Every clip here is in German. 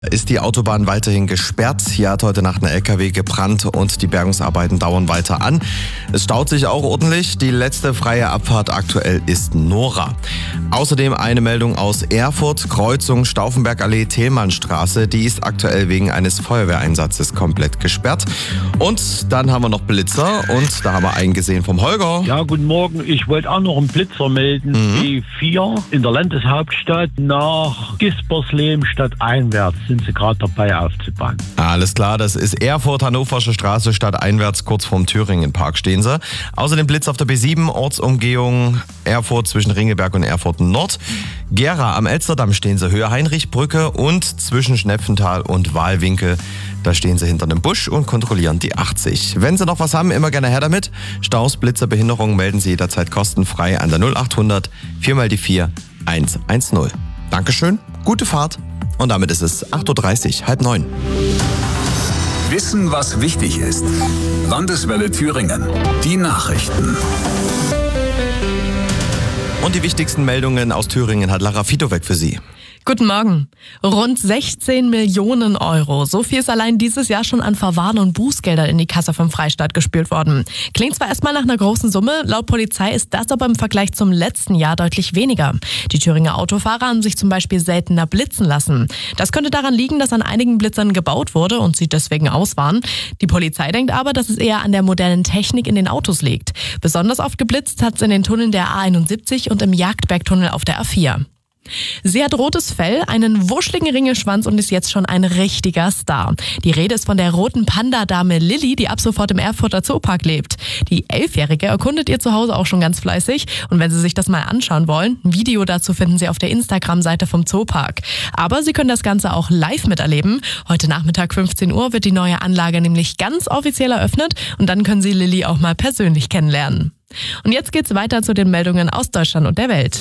Ist die Autobahn weiterhin gesperrt. Hier hat heute Nacht ein LKW gebrannt und die Bergungsarbeiten dauern weiter an. Es staut sich auch ordentlich. Die letzte freie Abfahrt aktuell ist Nora. Außerdem eine Meldung aus Erfurt, Kreuzung Stauffenbergallee, Thälmannstraße. Die ist aktuell wegen eines Feuerwehreinsatzes komplett gesperrt. Und dann haben wir noch Blitzer und da haben wir einen gesehen vom Holger. Ja, guten Morgen. Ich wollte auch noch einen Blitzer melden. B4 in der Landeshauptstadt nach Gispersleben stadteinwärts sind sie gerade dabei aufzubauen. Alles klar, das ist Erfurt, Hannoversche Straße, stadteinwärts, kurz vorm Thüringen-Park stehen sie. Außerdem Blitz auf der B7, Ortsumgehung Erfurt zwischen Ringelberg und Erfurt Nord. Gera am Elsterdamm stehen sie, Höhe Heinrichbrücke und zwischen Schnepfenthal und Wahlwinkel. Da stehen sie hinter einem Busch und kontrollieren die 80. Wenn Sie noch was haben, immer gerne her damit. Staus, Blitzer, Behinderungen melden Sie jederzeit kostenfrei an der 0800 4x4 110. Dankeschön, gute Fahrt. Und damit ist es 8.30 Uhr, 8:30. Wissen, was wichtig ist. Landeswelle Thüringen. Die Nachrichten. Und die wichtigsten Meldungen aus Thüringen hat Lara Fitowek für Sie. Guten Morgen. Rund 16 Millionen Euro. So viel ist allein dieses Jahr schon an Verwarn- und Bußgeldern in die Kasse vom Freistaat gespült worden. Klingt zwar erstmal nach einer großen Summe, laut Polizei ist das aber im Vergleich zum letzten Jahr deutlich weniger. Die Thüringer Autofahrer haben sich zum Beispiel seltener blitzen lassen. Das könnte daran liegen, dass an einigen Blitzern gebaut wurde und sie deswegen aus waren. Die Polizei denkt aber, dass es eher an der modernen Technik in den Autos liegt. Besonders oft geblitzt hat es in den Tunneln der A71 und im Jagdbergtunnel auf der A4. Sie hat rotes Fell, einen wuscheligen Ringelschwanz und ist jetzt schon ein richtiger Star. Die Rede ist von der roten Panda-Dame Lilly, die ab sofort im Erfurter Zoopark lebt. Die 11-Jährige erkundet ihr Zuhause auch schon ganz fleißig. Und wenn Sie sich das mal anschauen wollen, ein Video dazu finden Sie auf der Instagram-Seite vom Zoopark. Aber Sie können das Ganze auch live miterleben. Heute Nachmittag 15 Uhr wird die neue Anlage nämlich ganz offiziell eröffnet und dann können Sie Lilly auch mal persönlich kennenlernen. Und jetzt geht's weiter zu den Meldungen aus Deutschland und der Welt.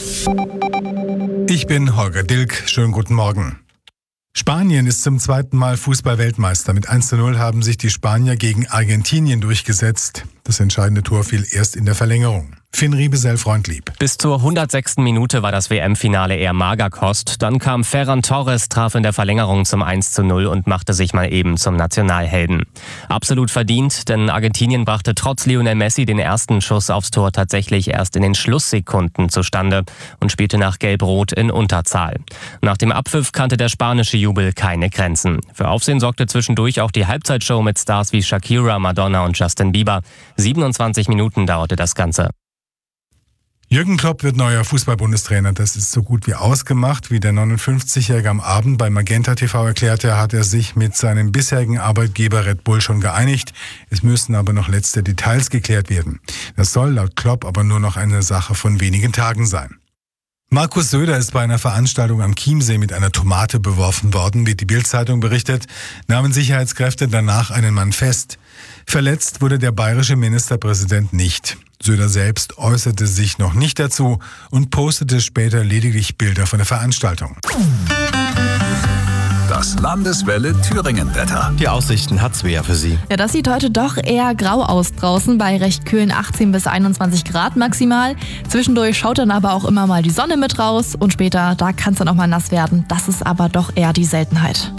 Ich bin Holger Dilk. Schönen guten Morgen. Spanien ist zum zweiten Mal Fußball-Weltmeister. Mit 1:0 haben sich die Spanier gegen Argentinien durchgesetzt. Das entscheidende Tor fiel erst in der Verlängerung. Finn Riebesell, Freundlieb. Bis zur 106. Minute war das WM-Finale eher Magerkost. Dann kam Ferran Torres, traf in der Verlängerung zum 1:0 und machte sich mal eben zum Nationalhelden. Absolut verdient, denn Argentinien brachte trotz Lionel Messi den ersten Schuss aufs Tor tatsächlich erst in den Schlusssekunden zustande und spielte nach Gelb-Rot in Unterzahl. Nach dem Abpfiff kannte der spanische Jubel keine Grenzen. Für Aufsehen sorgte zwischendurch auch die Halbzeitshow mit Stars wie Shakira, Madonna und Justin Bieber. 27 Minuten dauerte das Ganze. Jürgen Klopp wird neuer Fußball-Bundestrainer. Das ist so gut wie ausgemacht. Wie der 59-Jährige am Abend bei Magenta TV erklärte, hat er sich mit seinem bisherigen Arbeitgeber Red Bull schon geeinigt. Es müssen aber noch letzte Details geklärt werden. Das soll laut Klopp aber nur noch eine Sache von wenigen Tagen sein. Markus Söder ist bei einer Veranstaltung am Chiemsee mit einer Tomate beworfen worden, wie die Bild-Zeitung berichtet, nahmen Sicherheitskräfte danach einen Mann fest. Verletzt wurde der bayerische Ministerpräsident nicht. Söder selbst äußerte sich noch nicht dazu und postete später lediglich Bilder von der Veranstaltung. Das Landeswelle Thüringen-Wetter. Die Aussichten hat Svea für Sie. Ja, das sieht heute doch eher grau aus draußen, bei recht kühlen 18 bis 21 Grad maximal. Zwischendurch schaut dann aber auch immer mal die Sonne mit raus und später, da kann es dann auch mal nass werden. Das ist aber doch eher die Seltenheit.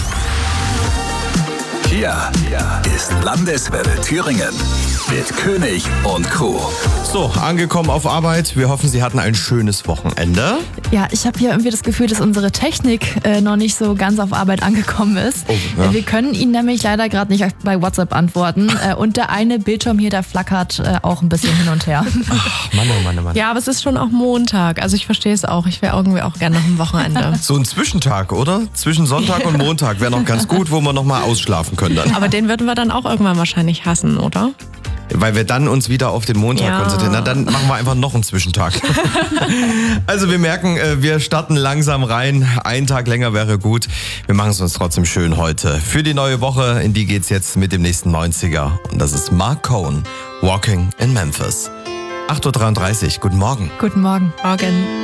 Hier ist Landeswelle Thüringen mit König und Co. So, angekommen auf Arbeit. Wir hoffen, Sie hatten ein schönes Wochenende. Ja, ich habe hier irgendwie das Gefühl, dass unsere Technik noch nicht so ganz auf Arbeit angekommen ist. Oh, ja. Wir können Ihnen nämlich leider gerade nicht bei WhatsApp antworten. Und der eine Bildschirm hier, der flackert auch ein bisschen hin und her. Ach, Mann, oh Mann, oh Mann. Ja, aber es ist schon auch Montag. Also ich verstehe es auch. Ich wäre irgendwie auch gerne nach dem Wochenende. So ein Zwischentag, oder? Zwischen Sonntag und Montag wäre noch ganz gut, wo wir noch mal ausschlafen können dann. Aber den würden wir dann auch irgendwann wahrscheinlich hassen, oder? Weil wir dann uns wieder auf den Montag konzentrieren. Na, dann machen wir einfach noch einen Zwischentag. Also wir merken, wir starten langsam rein. Ein Tag länger wäre gut. Wir machen es uns trotzdem schön heute. Für die neue Woche, in die geht's jetzt mit dem nächsten 90er. Und das ist Mark Cohn, Walking in Memphis. 8.33 Uhr, guten Morgen. Guten Morgen. Morgen.